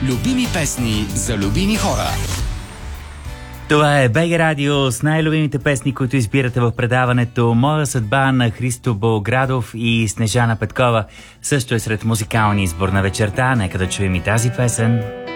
Любими песни за любими хора. Това е БГ Радио с най-любимите песни, които избирате в предаването "Моя съдба" на Христо Болградов и Снежана Петкова. Също е сред музикалния избор на вечерта. Нека да чуем и тази песен.